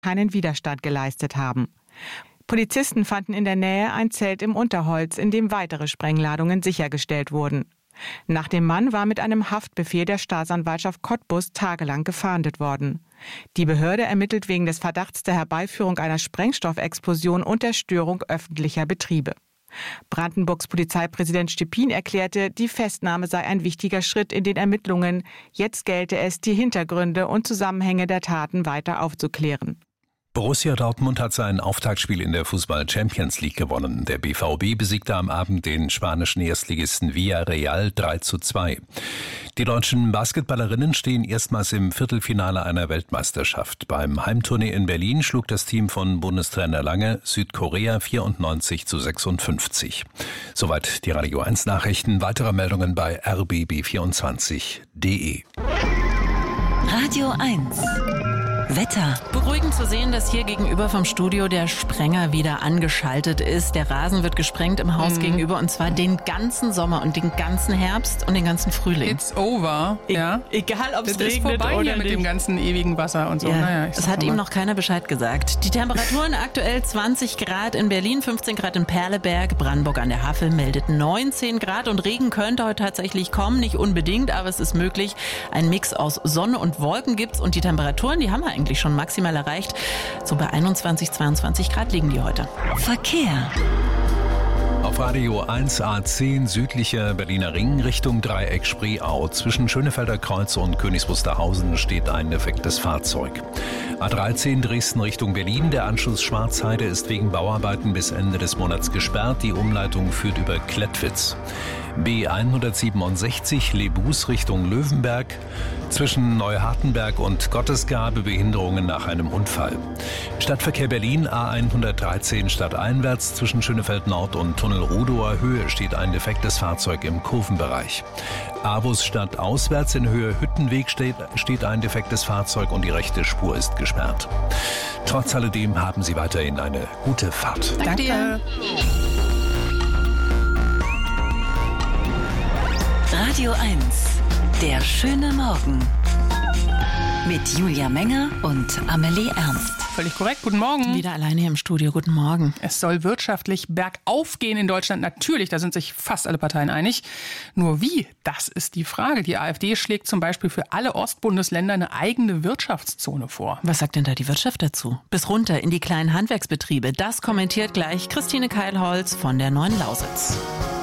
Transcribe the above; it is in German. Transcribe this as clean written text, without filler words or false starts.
keinen Widerstand geleistet haben. Polizisten fanden in der Nähe ein Zelt im Unterholz, in dem weitere Sprengladungen sichergestellt wurden. Nach dem Mann war mit einem Haftbefehl der Staatsanwaltschaft Cottbus tagelang gefahndet worden. Die Behörde ermittelt wegen des Verdachts der Herbeiführung einer Sprengstoffexplosion und der Störung öffentlicher Betriebe. Brandenburgs Polizeipräsident Stepin erklärte, die Festnahme sei ein wichtiger Schritt in den Ermittlungen. Jetzt gelte es, die Hintergründe und Zusammenhänge der Taten weiter aufzuklären. Borussia Dortmund hat sein Auftaktspiel in der Fußball-Champions League gewonnen. Der BVB besiegte am Abend den spanischen Erstligisten Villarreal 3:2. Die deutschen Basketballerinnen stehen erstmals im Viertelfinale einer Weltmeisterschaft. Beim Heimturnier in Berlin schlug das Team von Bundestrainer Lange Südkorea 94:56. Soweit die Radio 1 Nachrichten. Weitere Meldungen bei rbb24.de. Radio 1 Wetter. Beruhigend zu sehen, dass hier gegenüber vom Studio der Sprenger wieder angeschaltet ist. Der Rasen wird gesprengt im Haus gegenüber und zwar den ganzen Sommer und den ganzen Herbst und den ganzen Frühling. It's over. Ja. Egal, ob es regnet ist vorbei oder hier mit nicht. dem ganzen ewigen Wasser und so. Ja, Naja, es hat ihm noch keiner Bescheid gesagt. Die Temperaturen aktuell 20 Grad in Berlin, 15 Grad in Perleberg, Brandenburg an der Havel meldet 19 Grad und Regen könnte heute tatsächlich kommen, nicht unbedingt, aber es ist möglich. Ein Mix aus Sonne und Wolken gibt's und die Temperaturen, die haben wir eigentlich schon maximal erreicht. So bei 21, 22 Grad liegen die heute. Verkehr. Auf Radio 1 A10 südlicher Berliner Ring Richtung Dreieck Spreeau. Zwischen Schönefelder Kreuz und Königs Wusterhausen steht ein defektes Fahrzeug. A13 Dresden Richtung Berlin. Der Anschluss Schwarzheide ist wegen Bauarbeiten bis Ende des Monats gesperrt. Die Umleitung führt über Klettwitz. B167 Lebus Richtung Löwenberg. Zwischen Neuhartenberg und Gottesgabe Behinderungen nach einem Unfall. Stadtverkehr Berlin A113 stadteinwärts zwischen Schönefeld Nord und Tunnel Rudower Höhe steht ein defektes Fahrzeug im Kurvenbereich. Avus stadtauswärts in Höhe Hüttenweg steht ein defektes Fahrzeug und die rechte Spur ist gesperrt. Trotz alledem haben Sie weiterhin eine gute Fahrt. Danke dir. Radio 1 Der schöne Morgen mit Julia Menger und Amelie Ernst. Völlig korrekt. Guten Morgen. Wieder alleine hier im Studio. Guten Morgen. Es soll wirtschaftlich bergauf gehen in Deutschland. Natürlich, da sind sich fast alle Parteien einig. Nur wie? Das ist die Frage. Die AfD schlägt zum Beispiel für alle Ostbundesländer eine eigene Wirtschaftszone vor. Was sagt denn da die Wirtschaft dazu? Bis runter in die kleinen Handwerksbetriebe. Das kommentiert gleich Christine Keilholz von der Neuen Lausitz.